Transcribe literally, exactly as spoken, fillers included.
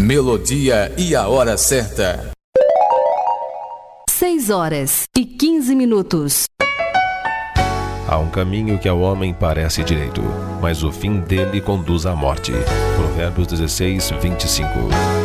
melodia e a hora certa. seis horas e quinze minutos. Há um caminho que ao homem parece direito, mas o fim dele conduz à morte. Provérbios dezesseis, vinte e cinco.